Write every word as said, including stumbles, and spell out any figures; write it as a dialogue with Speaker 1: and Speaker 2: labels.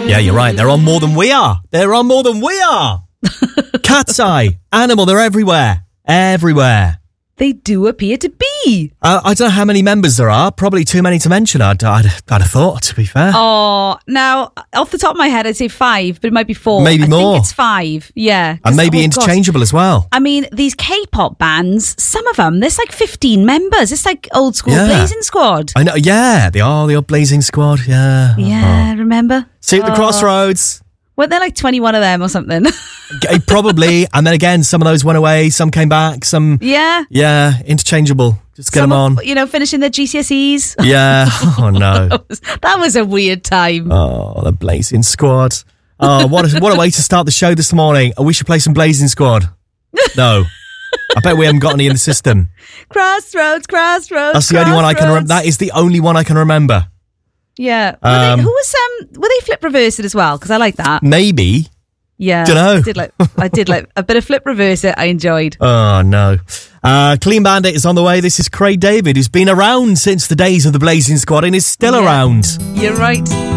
Speaker 1: Yeah, you're right. They're on more than we are. They're on more than we are. Cat's Eye, Animal, they're everywhere. Everywhere.
Speaker 2: They do appear to be.
Speaker 1: Uh, I don't know how many members there are. Probably too many to mention, I'd, I'd, I'd have thought, to be fair.
Speaker 2: Oh, now, off the top of my head, I'd say five, but it might be four.
Speaker 1: Maybe
Speaker 2: I
Speaker 1: more.
Speaker 2: I think it's five, yeah.
Speaker 1: And maybe
Speaker 2: oh,
Speaker 1: interchangeable
Speaker 2: gosh.
Speaker 1: as well.
Speaker 2: I mean, these K-pop bands, some of them, there's like fifteen members. It's like old school
Speaker 1: Yeah.
Speaker 2: Blazing Squad.
Speaker 1: I know, yeah, they are the old Blazing Squad, yeah.
Speaker 2: Yeah,
Speaker 1: Oh.
Speaker 2: remember?
Speaker 1: See you at the
Speaker 2: Oh.
Speaker 1: Crossroads.
Speaker 2: Weren't there like twenty-one of them or something?
Speaker 1: G- Probably. And then again, some of those went away, some came back, some,
Speaker 2: yeah.
Speaker 1: yeah, interchangeable. Just get
Speaker 2: Some
Speaker 1: them
Speaker 2: of-
Speaker 1: on.
Speaker 2: You know, finishing their G C S Es.
Speaker 1: Yeah. Oh, no.
Speaker 2: that, was, that was a weird time.
Speaker 1: Oh, the Blazing Squad. Oh, what a, what a way to start the show this morning. Oh, we should play some Blazing Squad. No. I bet we haven't got any in the system.
Speaker 2: Crossroads, crossroads.
Speaker 1: That's the only one I can remember. That is the only one I can remember.
Speaker 2: Yeah. Were
Speaker 1: Um,
Speaker 2: they, who was um? Were they flip reverse it as well? Because I like that.
Speaker 1: Maybe.
Speaker 2: Yeah.
Speaker 1: Dunno.
Speaker 2: I did like. I did like a bit of flip reverse it. I enjoyed.
Speaker 1: Oh, no. Uh, Clean Bandit is on the way. This is Craig David, who's been around since the days of the Blazing Squad and is still
Speaker 2: Yeah.
Speaker 1: around.
Speaker 2: You're right.